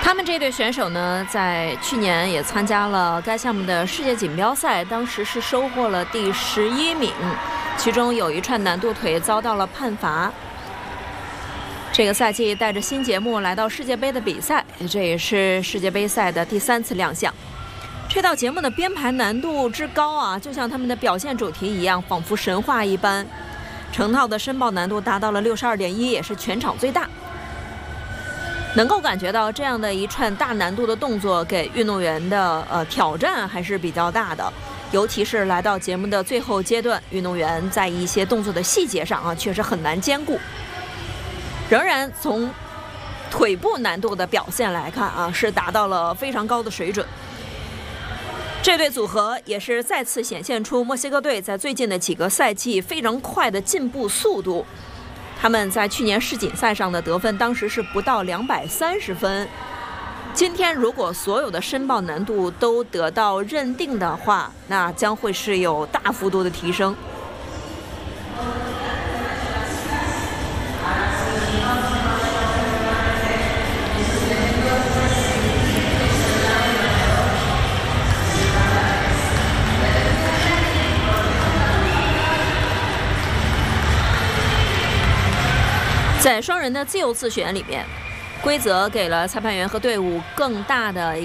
他们这队选手呢，在去年也参加了该项目的世界锦标赛，当时是收获了第11名，其中有一串难度腿遭到了判罚。这个赛季带着新节目来到世界杯的比赛，这也是世界杯赛的第3次亮相。这道节目的编排难度之高啊，就像他们的表现主题一样，仿佛神话一般。成套的申报难度达到了62.1，也是全场最大。能够感觉到这样的一串大难度的动作给运动员的挑战还是比较大的，尤其是来到节目的最后阶段，运动员在一些动作的细节上啊，确实很难兼顾。仍然从腿部难度的表现来看啊，是达到了非常高的水准。这对组合也是再次显现出墨西哥队在最近的几个赛季非常快的进步速度。他们在去年世锦赛上的得分当时是不到230分，今天如果所有的申报难度都得到认定的话，那将会是有大幅度的提升。在双人的自由自选里面，规则给了裁判员和队伍更大的